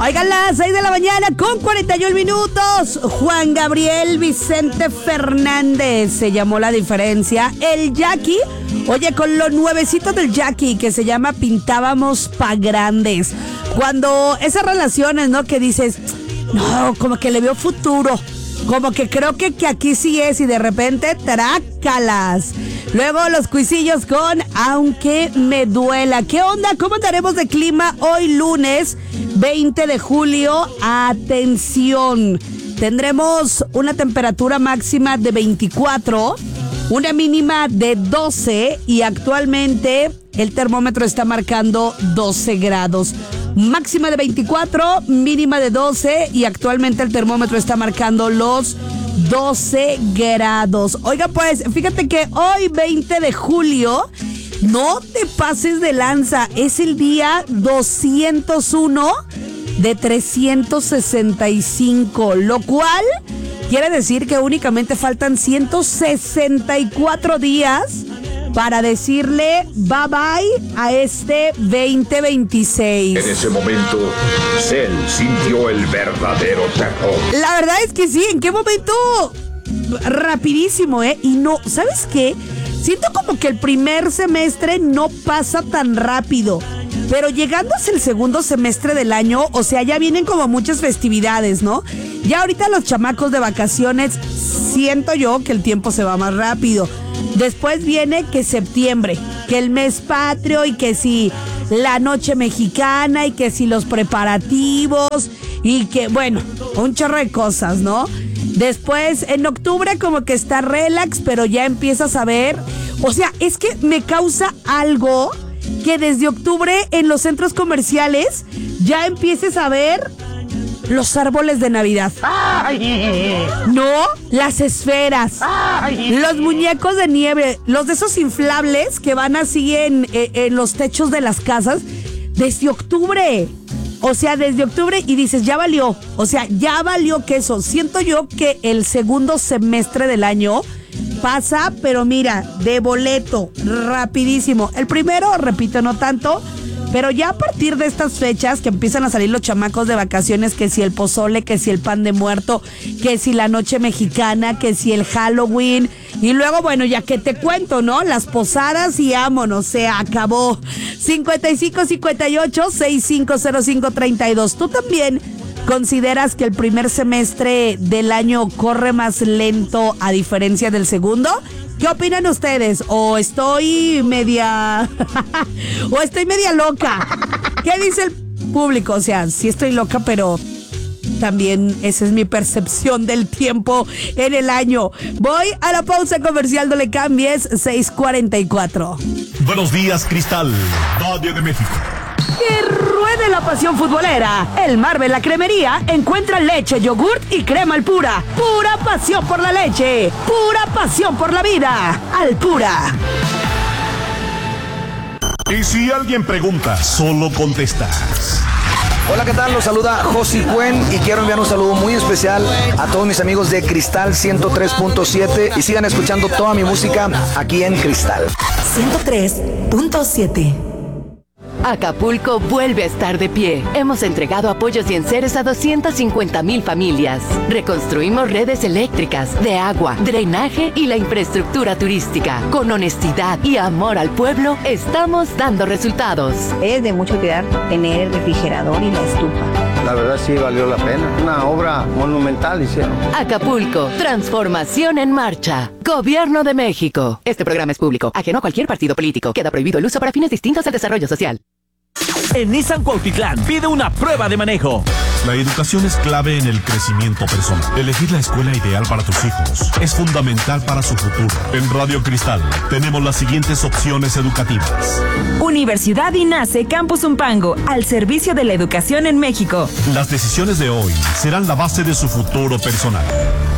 Oigan, las 6 de la mañana con 41 minutos. Juan Gabriel Vicente Fernández se llamó La Diferencia. El Jackie, oye, con lo nuevecito del Jackie, que se llama Pintábamos pa' Grandes. Cuando esas relaciones, ¿no? Que dices, no, como que le veo futuro. Como que creo que aquí sí es y de repente trácalas. Luego los cuisillos con Aunque me duela. ¿Qué onda? ¿Cómo andaremos de clima hoy lunes 20 de julio? Atención. Tendremos una temperatura máxima de 24, una mínima de 12 y actualmente el termómetro está marcando 12 grados. Máxima de 24, mínima de 12 y actualmente el termómetro está marcando los 12 grados. Oiga, pues, fíjate que hoy 20 de julio, no te pases de lanza, es el día 201 de 365, lo cual quiere decir que únicamente faltan 164 días para decirle bye bye a este 2026. En ese momento, Cell sintió el verdadero terror. La verdad es que sí, ¿en qué momento? Rapidísimo, ¿eh? Y no, ¿sabes qué? Siento como que el primer semestre no pasa tan rápido, pero llegando hacia el segundo semestre del año, o sea, ya vienen como muchas festividades, ¿no? Ya ahorita los chamacos de vacaciones, siento yo que el tiempo se va más rápido. Después viene que septiembre, que el mes patrio y que si la noche mexicana y que si los preparativos y que, bueno, un chorro de cosas, ¿no? Después en octubre como que está relax, pero ya empiezas a ver, o sea, es que me causa algo que desde octubre en los centros comerciales ya empieces a ver los árboles de Navidad. ¡Ay! No, las esferas. ¡Ay! Los muñecos de nieve, los de esos inflables que van así en los techos de las casas desde octubre. O sea, desde octubre y dices, ya valió. O sea, ya valió que eso. Siento yo que el segundo semestre del año pasa, pero mira, de boleto, rapidísimo. El primero, repito, no tanto. Pero ya a partir de estas fechas que empiezan a salir los chamacos de vacaciones, que si el pozole, que si el pan de muerto, que si la noche mexicana, que si el Halloween. Y luego, bueno, ya que te cuento, ¿no? Las posadas y vámonos, se acabó. 5558-650532. ¿Tú también consideras que el primer semestre del año corre más lento a diferencia del segundo? ¿Qué opinan ustedes? ¿O estoy media loca? ¿Qué dice el público? O sea, sí estoy loca, pero también esa es mi percepción del tiempo en el año. Voy a la pausa comercial, no le cambies, 6:44. Buenos días, Cristal, Valle de México. Que ruede la pasión futbolera. El Marvel La Cremería encuentra leche, yogurt y crema Alpura. Pura pasión por la leche. Pura pasión por la vida. Alpura. Y si alguien pregunta, solo contestas. Hola, ¿qué tal? Los saluda Josi Cuen y quiero enviar un saludo muy especial a todos mis amigos de Cristal 103.7 y sigan escuchando toda mi música aquí en Cristal 103.7. Acapulco vuelve a estar de pie. Hemos entregado apoyos y enseres a 250,000 familias. Reconstruimos redes eléctricas, de agua, drenaje y la infraestructura turística. Con honestidad y amor al pueblo, estamos dando resultados. Es de mucha utilidad tener el refrigerador y la estufa. La verdad sí valió la pena. Una obra monumental hicieron. Acapulco, transformación en marcha. Gobierno de México. Este programa es público, ajeno a cualquier partido político. Queda prohibido el uso para fines distintos al desarrollo social. En Nissan Cuautitlán pide una prueba de manejo. La educación es clave en el crecimiento personal. Elegir la escuela ideal para tus hijos es fundamental para su futuro. En Radio Cristal tenemos las siguientes opciones educativas. Universidad INACE Campus Zumpango, al servicio de la educación en México. Las decisiones de hoy serán la base de su futuro personal.